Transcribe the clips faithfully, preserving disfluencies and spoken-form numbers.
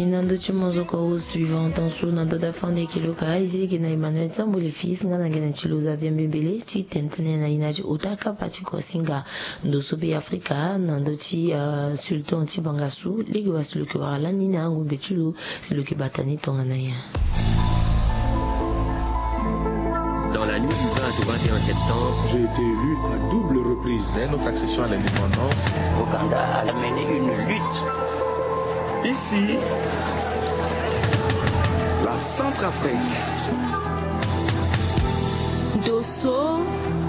nando chimozo ko suivant en sous nando da fande kiloka ici que na Emmanuel Sambole fils ngana ngena chiluza vyambembele ti tentene na inaji utaka pati ko singa ndo sobe Afrika nando ti uh, sultan ti bangasu ligi waslu ke wala ni na ngumbe chulu silo ke batani tongana ya. Dans la nuit du vingt au vingt et un septembre, j'ai été élu à double reprise. Dès notre accession à l'indépendance, Ouganda a mené une lutte. Ici, la Centrafrique. Dosso,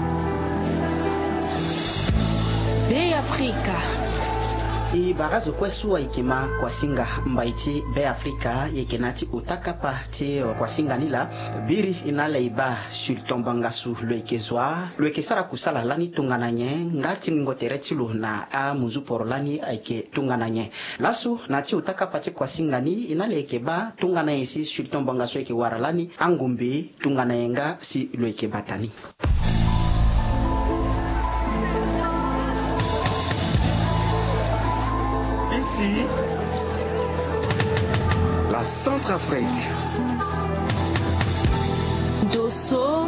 Bay Africa. I barazo kwesu wa ikima kwa singa mbaiti Bay Africa yekenati utakapa ti kwa singa nila biri inale iba sultan bangasu lwekezwa lwekesara kusala lani tungananye ngati ngotereti lu na a muzu porolani aike tungananye lasu nati utakapa ti kwa singa ni inale ekeba tungananye si sultan bangasu eke waralani angumbi tunganayenga si lwekebatani. Ici, la Centrafrique. Dosso,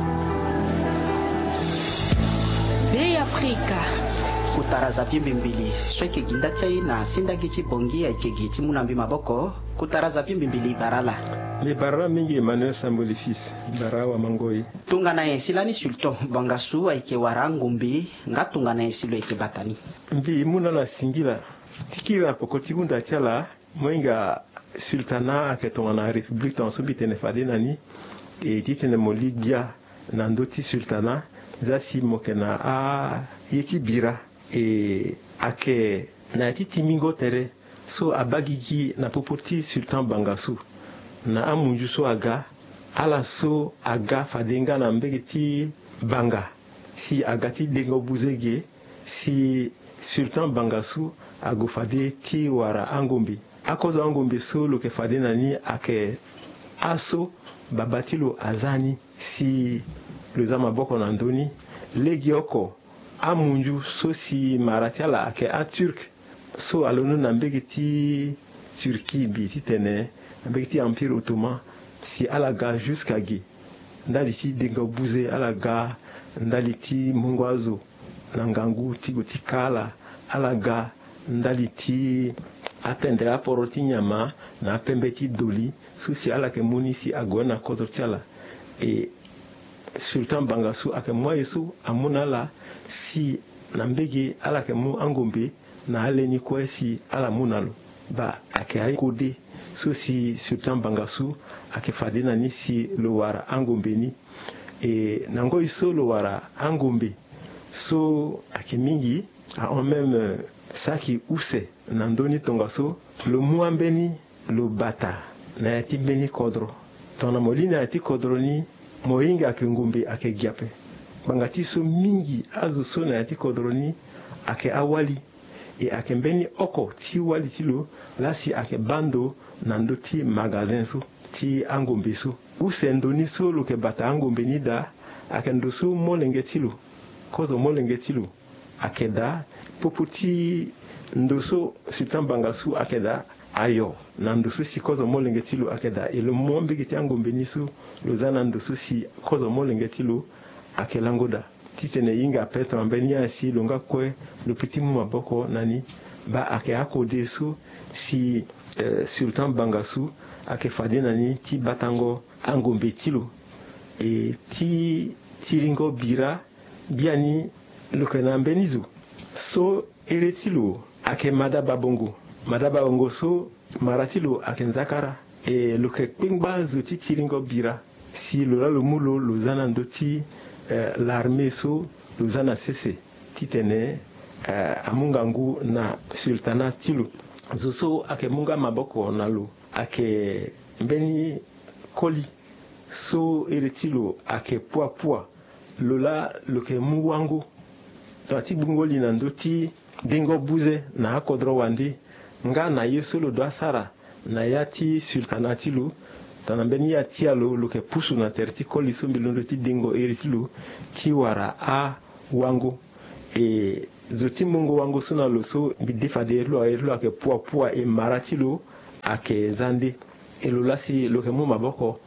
Bay Africa. Kutaraza pimbi mbili sweke gindatai na sindagiti bongi ya ikegiti munambi maboko kutaraza pimbi mbili barala. Le bara mingi Emmanuel Sambole fils bara wa mangoi. Tungana yesilani sultan bangasu aike warangumbi nga tungana yesilo eke batani. Mbi muna la singila tikira pokoti gunda tiala moinga sultana aketongana republique tansobi tene fadena ni e titene molibia na ndoti sultana zasi mokena a yeti bira e ake na titi mingo tere so abagigi na popoti sultan bangasu na amunju so aga ala so aga fadenga na mbegeti banga si agati dengo buzege si sultan bangasu agofade ti wara angombi akozo angombi so lo ke fade nani ake aso babatilo azani si lozama boko na ndoni legi oko amunju so si maratiala ake a turk so alonu na mbegi ti turki bi ti tene mbegi ti empire ottoman si alaga jusqu'à gi ndali ti denga buze alaga ndali ti mungwazo na ngangu ti go ti kala alaga ndali ti atendre aporo ti nyama na apembe ti doli so si ala ke muni si agona kodro ti ala e sultan bangasu ake mwa yesu amuna la si na mbege ala ke mu angombe na aleni kwe si ala munalo ba ake ay kode so si sultan bangasu ake fadina ni si lo wara angombe ni e nango iso lo wara angombe so ake mingi a en même saki use na ndoni tongaso lo muambeni lo bata na yati beni kodro tona molina yati kodro ni moinga ake ngumbi ake giape bangati so mingi azu so na yati kodro ni ake awali e ake mbeni oko ti wali ti lo lasi ake bando na ndo ti magazin so ti angombe so use ndoni so lo ke bata angombe ni da ake ndo so molenge ti lo kozo molenge ti lo akeda popoti ndoso sultan bangasu akeda ayo na ndoso si kozo molenge tilo akeda e le mombe giti angombe nisu lozana ndoso si kozo molenge tilo akelangoda titene yinga peto ambenia si longa kwe le petit mu maboko nani ba ake akode su si eh, sultan bangasu ake fade nani ti batango angombe tilo e ti tiringo bira biani lukena mbenizu so eretilo ake madaba bongo madaba bongo so maratilo ake nzakara e luke pingba zuti tiringo bira si lola lo mulo lozana ndoti eh, l'armée so lozana sese titene eh, amungangu na sultana tilo zoso ake munga maboko nalo ake mbeni koli so eretilo ake pua pua lola luke muwangu tati bungoli na ndoti dingo buze na akodro wandi nga na yeso lo do asara na yati sultanatilu tanambeni ya tialo luke pusu na terti koli so mbilondo ti dingo eritilu ti wara a wangu e zoti mungo wangu suna lo so bidefade lo lo ake pua pua e maratilo ake zande elolasi loke mu maboko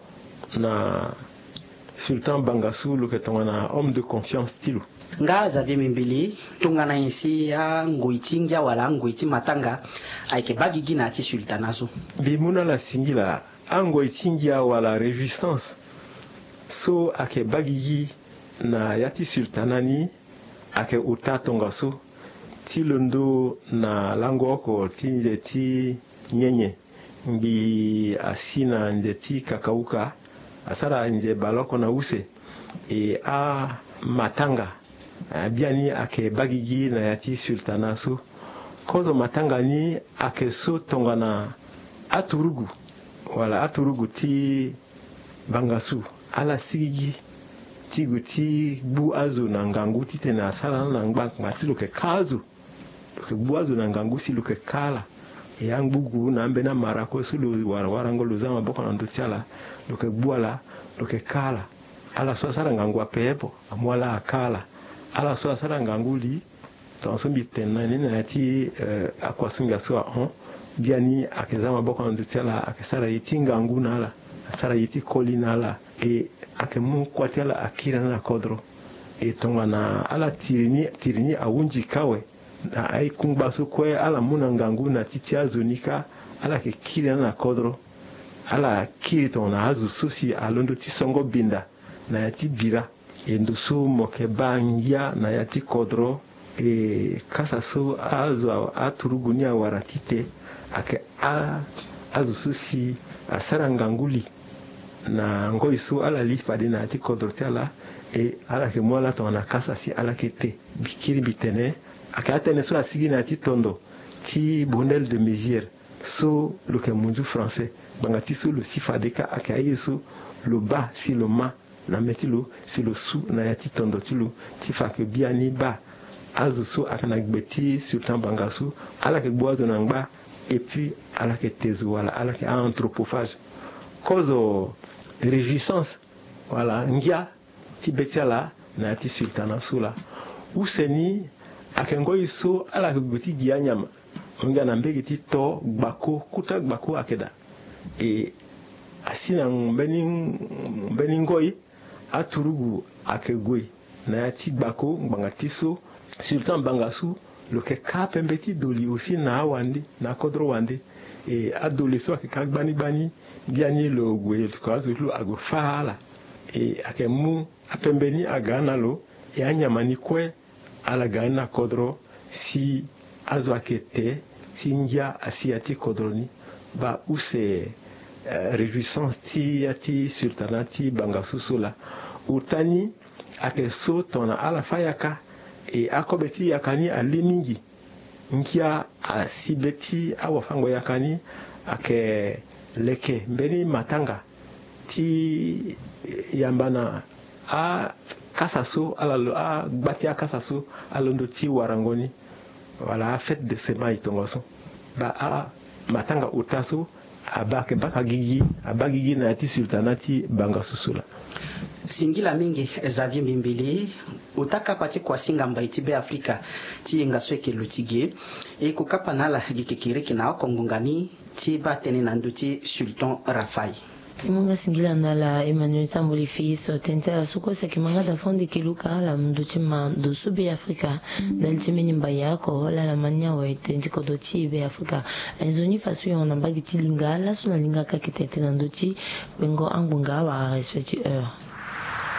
na Sultan Bangassou loke tongana homme de confiance tilu nga Xavier Mimbili tungana insi ya ngoitingia wala ngoiti matanga aike bagigi na ti sultanazo bimuna la singila angoitingia wala resistance so ake bagigi na yati sultanani ake uta tongaso ti londo na lango oko ti nze ti nyenye mbi asina nze ti kakauka asara nze baloko na use e a matanga biani ake bagigi na yati sultanaso kozo matanga ni ake so tongana aturugu wala aturugu ti Bangassou ala sigigi tigu ti bu azu na ngangu ti tena asala na ngba ngati loke kazu loke bu azu na ngangu si loke kala yang bugu na mbena marako sulu wara wara ngolo zama boko na nduchala loke buala loke kala ala so asala ngangu apepo amwala akala ala so asala ngangu li tonso bitena ni na ti akwasunga so on biani akezama boko na nduchala akesara yitinga ngangu na ala asara yiti kolina la e akemu kwatela akira na kodro e tongana ala tirini tirini awunji kawe na ai kungbaso kwe ala muna ngangu na titi azunika ala ke kira na kodro ala kiri tongana azu susi alondo tisongo binda na yati bira e ndusu moke bangia na yati kodro e kasa so azu aturugunia waratite ake a azu susi asara nganguli na ngoi su ala lifa de na ti kodrotela e ala ke mwala to na kasa si ala ke te bikiri bitene aka atene so asigi na ti tondo ti bondel de mesure so le ke mundu français bangati so le sifa de ka aka yeso le bas si le ma na metilo si le sou na ya ti tondo ti lu ti fa ke biani ba azu so aka na gbeti Sultan Bangassou ala ke boazo na ngba et puis ala ke tezu wala ala ke anthropophage kozo réjouissance voilà ngia ti betiala na ti sultana sula useni akengo iso ala guti gianyama nga na mbegi ti to gbako kuta gbako akeda e asina mbeni mbeni ngoi aturugu akegoi na ti gbako ngangati so Sultan Bangassou lo ke ka pembeti doli aussi na wandi na kodro wandi e adolescent ke kagbani bani biani lo gwe ko azulu ago fala e akemu apembeni agana lo e anyamani kwe ala gana kodro si azo akete si ngia asiati kodroni ba use uh, réjouissance ti ati sultanati Bangassou sola utani ake so tona ala fayaka e akobeti yakani alimingi nkia asibeti awafango yakani ake leke mbeni matanga ti yambana a kasaso ala a gbati a kasaso alondo ti warangoni wala fête de sema itongoso ba a matanga utaso abake baka gigi abagigi na ti sultanati Bangassou sola singila mingi Xavier Mimbili utaka pati kwa singa mbaiti be Afrika ti ngaswe ke lutige e kukapa nala gikekiriki na okongongani ti batene na nduti Sultan Rafai Kimanga singila nala Emmanuel Samboli fils tentela suko se kimanga da fondi kiluka la mduti ma do subi Afrika dal timeni mbayako la la manya wa tenji kodoti be Afrika enzoni fasu ya onambagi ti lingala suna linga kakitete na nduti bengo angunga wa respecti heure